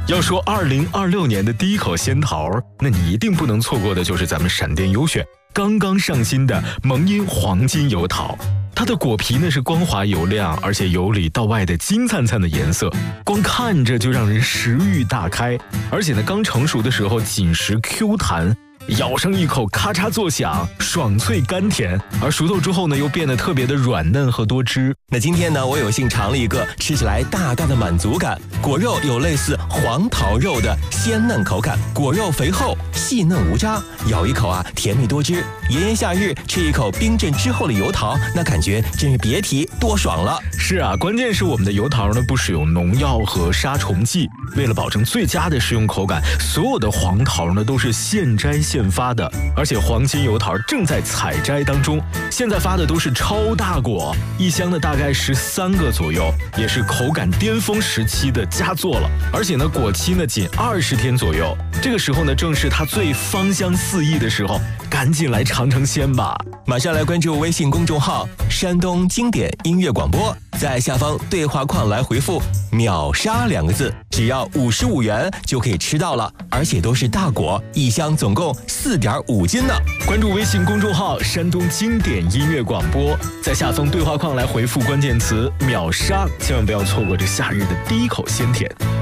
要说2026年的第一口仙桃，那你一定不能错过的就是咱们闪电优选刚刚上新的萌音黄金油桃。它的果皮呢是光滑油亮，而且由里到外的金灿灿的颜色，光看着就让人食欲大开。而且呢，刚成熟的时候紧实 Q 弹，咬上一口咔嚓作响，爽脆甘甜，而熟透之后呢又变得特别的软嫩和多汁。 那今天呢，我有幸尝了一个，吃起来大大的满足感，果肉有类似黄桃肉的鲜嫩口感，果肉肥厚细嫩无渣，咬一口啊甜蜜多汁。炎炎夏日吃一口冰镇之后的油桃，那感觉真是别提多爽了。 是啊，关键是我们的油桃呢不使用农药和杀虫剂，为了保证最佳的食用口感，所有的黄桃呢都是现摘现发的，而且黄金油桃正在采摘当中，现在发的都是超大果，一箱呢大概13个左右，也是口感巅峰时期的佳作了。而且呢果期呢仅20天左右，这个时候呢正是它最芳香四溢的时候，赶紧来尝尝鲜吧。 马上来关注微信公众号山东经典音乐广播，在下方对话框来回复秒杀2个字，只要55元就可以吃到了，而且都是大果，一箱总共4.5斤呢。 关注微信公众号山东经典音乐广播，在下方对话框来回复关键词秒杀，千万不要错过这夏日的第一口鲜甜。